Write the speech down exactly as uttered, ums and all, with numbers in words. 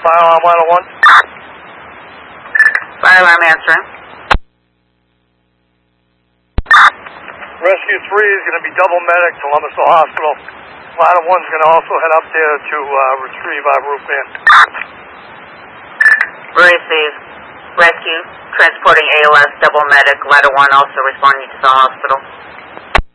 Fire alarm Ladder one. Fire alarm answering. Rescue three is going to be double medic to Lummister Hospital. Ladder one's going to also head up there to uh, retrieve our roof van. Receive. Rescue, transporting A L S, double medic, ladder one also responding to the hospital.